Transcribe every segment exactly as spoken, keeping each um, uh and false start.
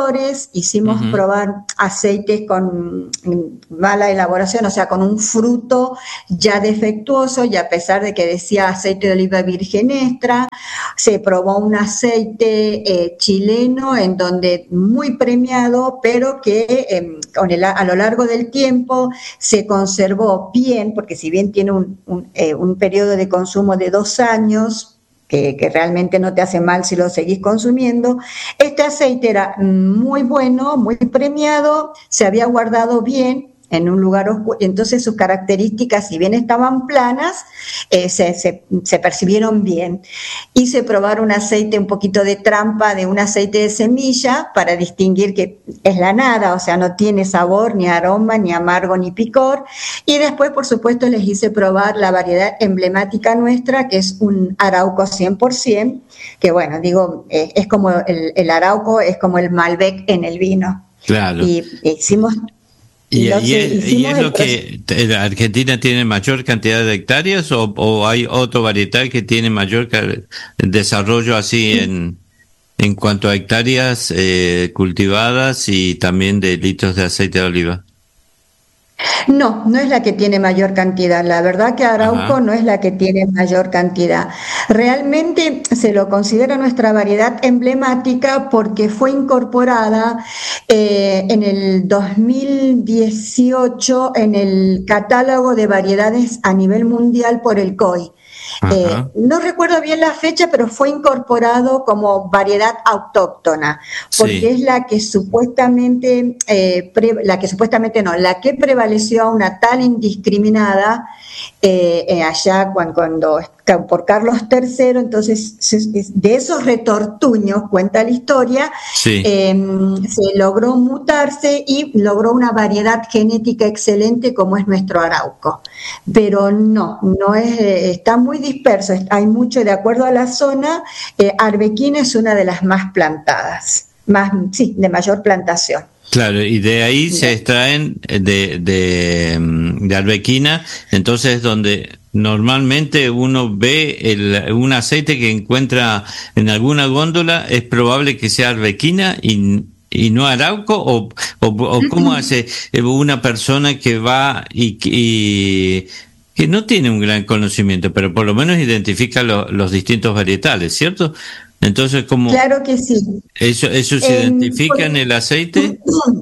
productores, hicimos uh-huh. probar aceites con mala elaboración, o sea, con un fruto ya defectuoso, y a pesar de que decía aceite de oliva virgen extra, se probó un aceite eh, chileno en donde muy premiado, pero que eh, con el, a lo largo del tiempo se conservó bien, porque si bien tiene un, un, eh, un periodo de consumo de dos años, Que, que realmente no te hace mal si lo seguís consumiendo. Este aceite era muy bueno, muy premiado, se había guardado bien en un lugar oscuro, entonces sus características, si bien estaban planas, eh, se, se, se percibieron bien. Hice probar un aceite un poquito de trampa, de un aceite de semilla, para distinguir que es la nada, o sea, no tiene sabor, ni aroma, ni amargo, ni picor. Y después, por supuesto, les hice probar la variedad emblemática nuestra, que es un Arauco cien por ciento, que bueno, digo, eh, es como el, el Arauco, es como el Malbec en el vino. Claro. Y hicimos... ¿Y, y, es, ¿Y es lo que Argentina tiene mayor cantidad de hectáreas o, o hay otro varietal que tiene mayor desarrollo así en, en cuanto a hectáreas eh, cultivadas y también de litros de aceite de oliva? No, no es la que tiene mayor cantidad. La verdad que Arauco Ajá. no es la que tiene mayor cantidad. Realmente se lo considera nuestra variedad emblemática porque fue incorporada eh, en el dos mil dieciocho en el catálogo de variedades a nivel mundial por el C O I. Eh, no recuerdo bien la fecha, pero fue incorporado como variedad autóctona, porque sí. es la que supuestamente, eh, pre, la que supuestamente no, la que prevaleció a una tal indiscriminada eh, eh, allá cuando, cuando por Carlos tercero, entonces de esos retortuños, cuenta la historia, sí. eh, se logró mutarse y logró una variedad genética excelente como es nuestro Arauco, pero no, no es, está muy disperso, hay mucho de acuerdo a la zona. eh, Arbequina es una de las más plantadas, más, sí, de mayor plantación. Claro, y de ahí se extraen de, de, de Arbequina, entonces donde normalmente uno ve el, un aceite que encuentra en alguna góndola, es probable que sea Arbequina y, y no Arauco, o, o, o cómo hace una persona que va y, y que no tiene un gran conocimiento, pero por lo menos identifica lo, los distintos varietales, ¿cierto? Entonces, ¿cómo? Claro que sí. ¿Eso, eso se eh, identifica por, en el aceite?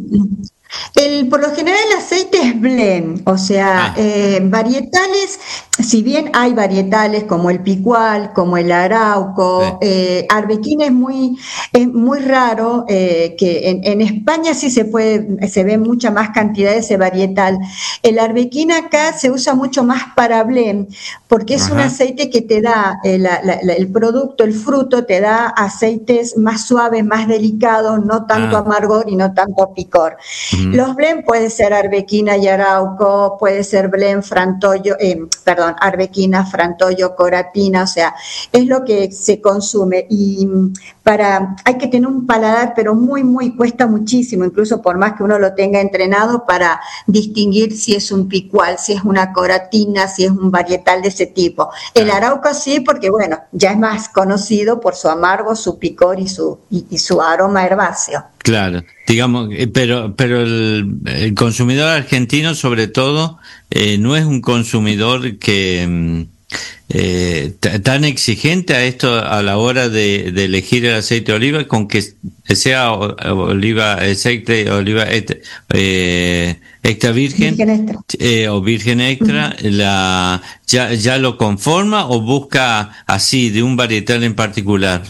El, por lo general el aceite es blend, o sea, ah. eh, varietales, si bien hay varietales como el picual, como el arauco, sí. eh, arbequina es muy, es muy raro, eh, que en, en España sí se puede, se ve mucha más cantidad de ese varietal. El arbequina acá se usa mucho más para blend, porque es Ajá. un aceite que te da, eh, la, la, la, el producto, el fruto, te da aceites más suaves, más delicados, no tanto ah. amargor y no tanto picor. Uh-huh. Los blend puede ser arbequina y arauco, puede ser blend frantoio, eh, perdón, arbequina, frantoio, coratina, o sea, es lo que se consume y para, hay que tener un paladar, pero muy, muy, cuesta muchísimo, incluso por más que uno lo tenga entrenado, para distinguir si es un picual, si es una coratina, si es un varietal de ese tipo. El arauco sí, porque bueno, ya es más conocido por su amargo, su picor y su, y, y su aroma herbáceo. Claro, digamos, pero pero el, el consumidor argentino, sobre todo, eh, no es un consumidor que eh, t- tan exigente a esto a la hora de, de elegir el aceite de oliva, con que sea oliva, aceite de oliva eh, extra virgen, virgen extra. Eh, o virgen extra, uh-huh. la ya ya lo conforma o busca así de un varietal en particular.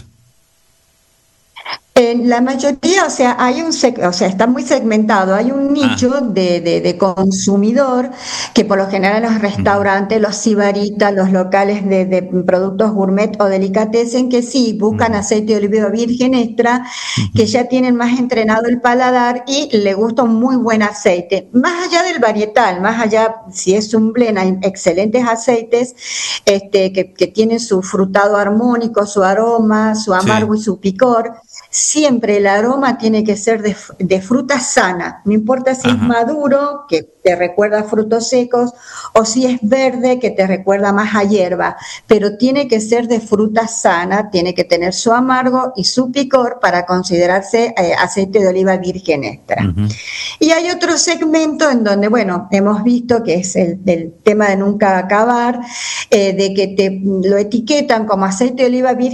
En la mayoría, o sea, hay un seg- o sea, está muy segmentado, hay un nicho ah. de, de, de consumidor que por lo general los restaurantes, los sibaritas, los locales de, de productos gourmet o delicatessen que sí buscan aceite de oliva virgen extra, que ya tienen más entrenado el paladar y le gusta un muy buen aceite. Más allá del varietal, más allá si es un blend, hay excelentes aceites este, que, que tienen su frutado armónico, su aroma, su amargo sí. y su picor. siempre el aroma tiene que ser de, de fruta sana, no importa si Ajá. es maduro, que te recuerda a frutos secos, o si es verde, que te recuerda más a hierba, pero tiene que ser de fruta sana, tiene que tener su amargo y su picor para considerarse eh, aceite de oliva virgen extra. Uh-huh. Y hay otro segmento en donde, bueno, hemos visto que es el, el tema de nunca acabar, eh, de que te lo etiquetan como aceite de oliva virgen